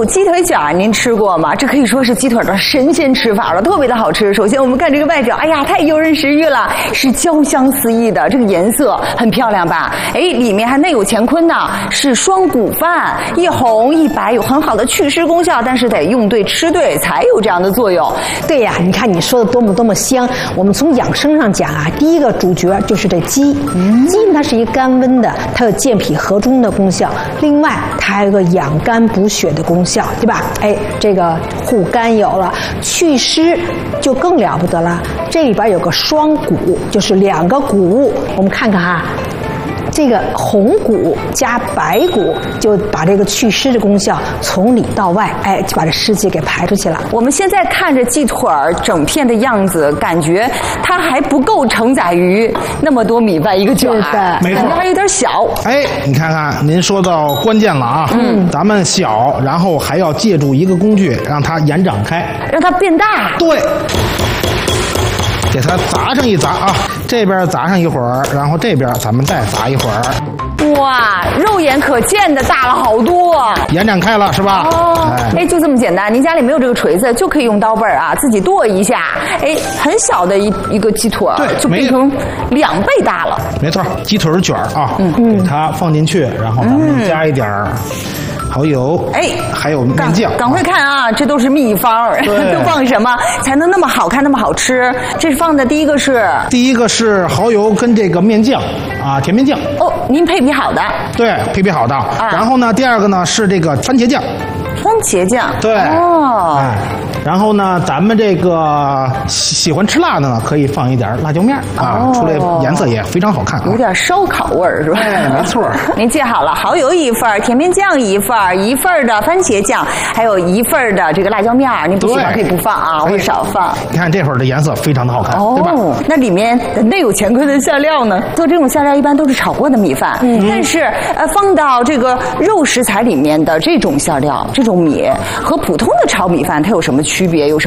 骨鸡腿卷您吃过吗？这可以说是鸡腿的神仙吃法了，特别的好吃。首先我们看这个外表，哎呀，太诱人食欲了，是焦香四溢的，这个颜色很漂亮吧？哎，里面还内有乾坤呢，是双谷饭，一红一白，有很好的祛湿功效，但是得用对吃对才有这样的作用。 对呀，你看你说的多么香。我们从养生上讲啊，第一个主角就是这鸡。鸡它是一甘温的，它有健脾和中的功效，另外它还有个养肝补血的功效，对吧？哎，这个护肝有了，祛湿就更了不得了。这里边有个双谷，就是2个谷物，我们看看哈。这个红谷加白谷，就把这个祛湿的功效从里到外，哎，就把这湿气给排出去了。 我们现在看着鸡腿儿整片的样子，感觉它还不够承载于那么多米饭一个卷儿， 没错， 感觉还有点小。 哎，你看看，您说到关键了啊！咱们小，然后还要借助一个工具让它延展开， 让它变大。 对。给它砸上一砸啊，这边砸上一会儿，然后这边咱们再砸一会儿。 哇，肉眼可见的大了好多， 延展开了是吧？ 哦，哎，就这么简单。您家里没有这个锤子，就可以用刀背啊，自己剁一下，哎，很小的一个鸡腿， 对， 就变成2倍大了。 没错，鸡腿卷啊，给它放进去，然后咱们加一点蚝油，哎，还有面酱。 赶快看啊，这都是秘方，都放什么才能那么好看，那么好吃？这是放的第一个是蚝油跟这个面酱啊，甜面酱。 哦，您配比好的。 对，配比好的。然后呢，第二个呢是这个番茄酱。 番茄酱。 对。哦。哎。然后呢，咱们这个喜欢吃辣的呢，可以放一点辣椒面啊，出来颜色也非常好看啊， 有点烧烤味儿是吧？ 哎，没错。 您记好了，蚝油1份，甜面酱1份，1份的番茄酱，还有1份的这个辣椒面，您不喜欢可以不放啊，会少放。 你看这会儿的颜色非常的好看，对吧？ 那里面内有乾坤的馅料呢？做这种馅料一般都是炒过的米饭，但是放到这个肉食材里面的这种馅料，这种米和普通的炒米饭它有什么区别？有什么